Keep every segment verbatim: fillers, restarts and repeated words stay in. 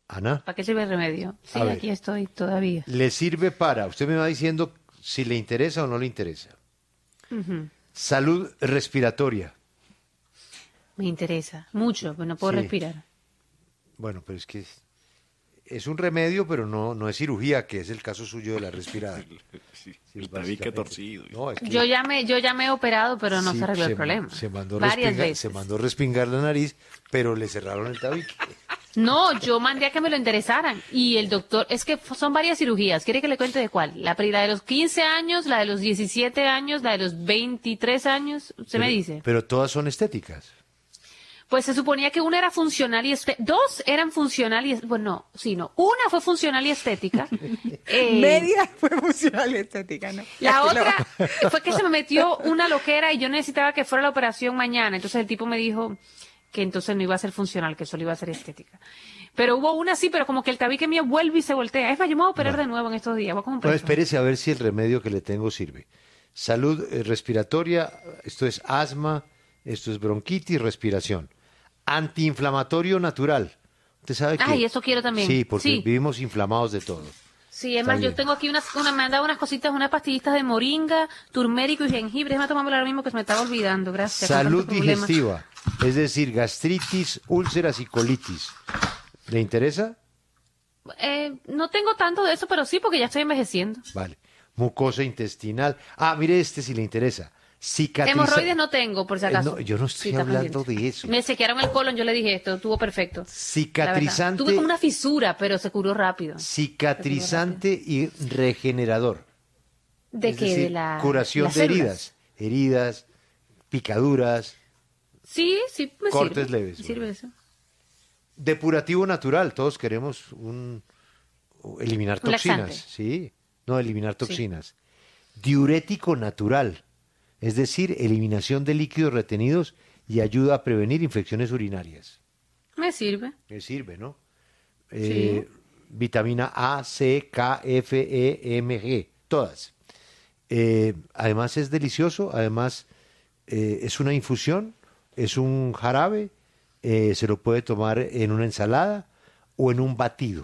Ana. ¿Para qué sirve el remedio? Sí, A aquí ver. estoy todavía. Le sirve para, usted me va diciendo si le interesa o no le interesa. Ujú. Salud respiratoria. Me interesa mucho, pero no puedo Sí. respirar. Bueno, pero es que es, es un remedio, pero no, no es cirugía, que es el caso suyo de la respirada. Sí, Sí, el tabique básicamente. torcido. No, es que Yo ya me, yo ya me he operado, pero no sí, se arregló el se, problema. se mandó Varias respingar, veces. se mandó respingar la nariz, pero le cerraron el tabique. No, yo mandé a que me lo enderezaran. Y el doctor, es que f- son varias cirugías. ¿Quiere que le cuente de cuál? La, pri- la de los quince años, la de los diecisiete años, la de los veintitrés años. Usted pero, me dice. Pero todas son estéticas. Pues se suponía que una era funcional y estética. Dos eran funcional y... es- Bueno, sí, no. Una fue funcional y estética. Eh, Media fue funcional y estética, ¿no? La Aquí lo- otra fue que se me metió una loquera y yo necesitaba que fuera la operación mañana. Entonces el tipo me dijo que entonces no iba a ser funcional, que solo iba a ser estética. Pero hubo una sí, pero como que el tabique mío vuelve y se voltea. Es más, yo me voy a operar Bueno. de nuevo en estos días. Voy a No, comprar eso. espérese a ver si el remedio que le tengo sirve. Salud eh, respiratoria, esto es asma, esto es bronquitis, respiración. Antiinflamatorio natural. Usted sabe que... Ay, eso quiero también. Sí, porque Sí. vivimos inflamados de todo. Sí, es Está más, yo bien. tengo aquí unas, una, me han dado unas cositas, unas pastillitas de moringa, turmérico y jengibre. Déjame tomarme ahora mismo que se me estaba olvidando. Gracias. con Salud tanto problema. digestiva, es decir, gastritis, úlceras y colitis. ¿Le interesa? Eh, no tengo tanto de eso, pero sí, porque ya estoy envejeciendo. Vale. Mucosa intestinal. Ah, mire este si le interesa. Cicatriza... Hemorroides no tengo, por si Eh, acaso. no, yo no estoy Sí, está hablando pendiente. de eso. Me sequearon el colon, yo le dije esto, estuvo perfecto. La verdad. Cicatrizante, Tuve como una fisura, pero se curó rápido. cicatrizante y regenerador. ¿De Es qué? decir, De la curación las de células. heridas. Heridas, picaduras, Sí, sí, me Cortes sirve. leves, Me sirve bueno. eso. depurativo natural. Todos queremos un eliminar Un toxinas, laxante. sí, no eliminar toxinas. Diurético natural, es decir, eliminación de líquidos retenidos y ayuda a prevenir infecciones urinarias. Me sirve. Me sirve, ¿no? Eh, Vitamina A, C, K, F, E, M, G, todas. Eh, además es delicioso, además eh, es una infusión, es un jarabe, eh, se lo puede tomar en una ensalada o en un batido.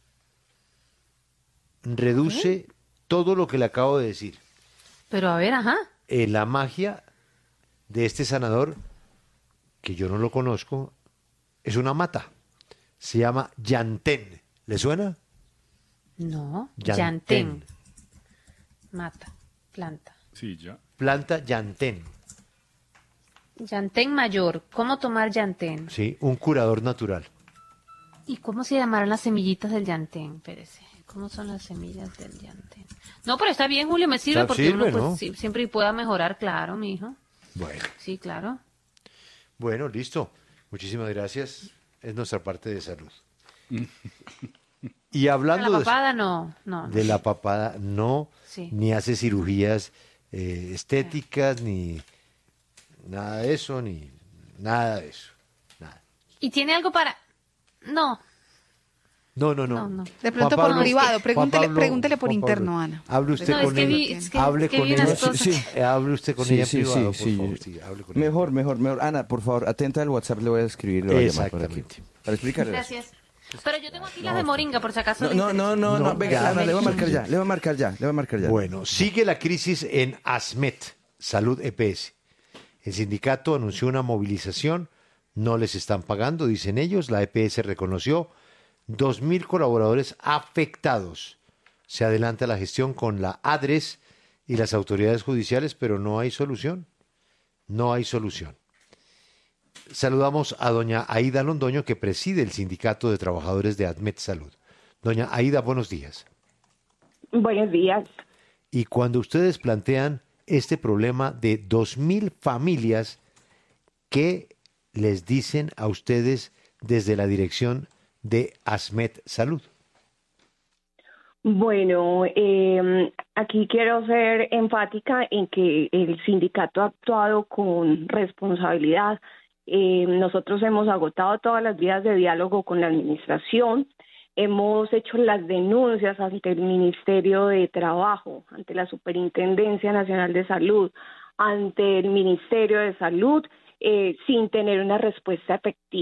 Reduce todo lo que le acabo de decir. Pero a ver, ajá. Eh, la magia de este sanador, que yo no lo conozco, es una mata. Se llama llantén. ¿Le suena? No, Llantén. llantén. Mata, planta. Sí, ya. Planta llantén. Llantén mayor. ¿Cómo tomar llantén? Sí, un curador natural. ¿Y cómo se llamarán las semillitas del llantén? Espérese. ¿Cómo son las semillas del llantén? No, pero está bien, Julio, me sirve Está- porque sirve, uno pues, ¿no? sí, siempre pueda mejorar, claro, mi hijo. Bueno, Sí, claro. bueno, listo. Muchísimas gracias. Es nuestra parte de salud. Y La hablando de, papada no, no. no. de la papada, no, Sí. ni hace cirugías eh, estéticas, ni nada de eso, ni nada de eso. Nada. ¿Y tiene algo para...? No. No, no, no. No, no. De pronto Juan por Pablo- privado, Juan pregúntele, Pablo- pregúntele por Juan Pablo, interno, Ana. Hable usted No, es con que ella. vi- es que- hable es que con vi ella. unas cosas. Sí, sí. Eh, hable usted con Sí, ella en sí, privado, sí, por sí. favor. Sí, hable con Mejor, ella. mejor, mejor. Ana, por favor, atenta al WhatsApp, le voy a escribir, le voy a llamar por aquí. Exactamente. Para explicarle. eso. Gracias. Pero yo tengo aquí las de moringa, por si acaso. No, le no, no, interesa. no, no, No, venga, ya, Ana, le voy a marcar ya. ya, le voy a marcar ya, le voy a marcar ya. Bueno, sigue la crisis en ASMET, Salud E P S. El sindicato anunció una movilización, no les están pagando, dicen ellos. La E P S reconoció dos mil colaboradores afectados. Se adelanta la gestión con la ADRES y las autoridades judiciales, pero no hay solución. No hay solución. Saludamos a doña Aida Londoño, que preside el Sindicato de Trabajadores de ADMET Salud. Doña Aida, buenos días. Buenos días. Y cuando ustedes plantean este problema de dos mil familias, ¿qué les dicen a ustedes desde la dirección de ASMET Salud? Bueno, eh, aquí quiero ser enfática en que el sindicato ha actuado con responsabilidad. Eh, nosotros hemos agotado todas las vías de diálogo con la administración, hemos hecho las denuncias ante el Ministerio de Trabajo, ante la Superintendencia Nacional de Salud, ante el Ministerio de Salud, eh, sin tener una respuesta efectiva.